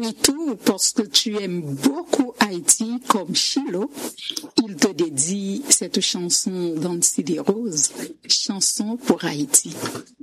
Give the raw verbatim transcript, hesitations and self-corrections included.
Maritou, parce que tu aimes beaucoup Haïti comme Chilo, il te dédie cette chanson d'Ancy des Roses, chanson pour Haïti.